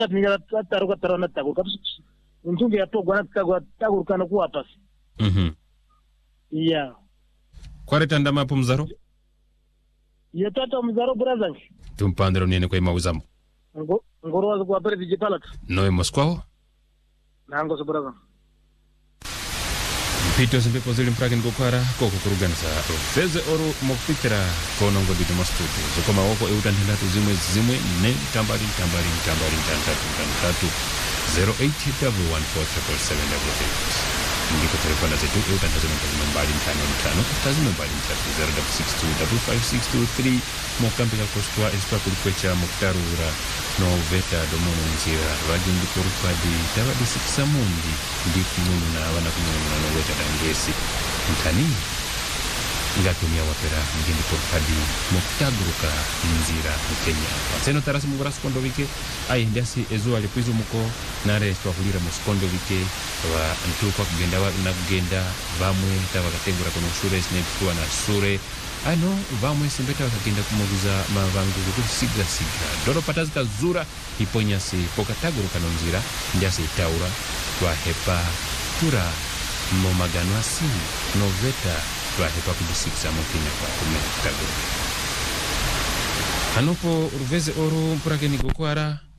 Ninga taruka tarana tago kapsu. Untunge yapo gwana tago kana kuwa pasi. Yeah. Kware tanda mapu mzaro? Yatata mzaro brazang. Tumpandero nene kwa imauzamu. Ngoro wazo kwa pere vijipalat. Noe Moskwao? Nango so brazang. Pito sempepo zili mpraken gokwara koko kuruganisa Ruveze Oru mokfitira konongo dito mastutu zokoma woko eutan hindatu zimwe ne tambari tantatu 08114777 ndiko telefona zetu eutan mbali mtano mbali mtatu 062556223 mokambika kostwa espa kulikwecha moktarura no veta domono nzira rajindi kurupadi tabadi siksamundi ndikimunu na wana kumunu no veta dangesi mtani ngatumia wapera ngindi kurupadi moktaguruka nzira mkenya seno tarasi mugura skondo wike ai ndiasi ezo alikwizu muko nare twahulira muskondo wike wa ntuko kugenda wa nagenda vamwe tabakatengura kono shure sinetwa na sure ano vamwe simbeta wakagenda kumuguza mavangu siga doro patazika zura hiponya si pokataguru kanonzira ndiasi itaura kwa hepa tura momagano asi noveta kwa hepa kubusikisa mokenya kwa kumetaguru Anopo Ruveze Oru mpurake ni gokwara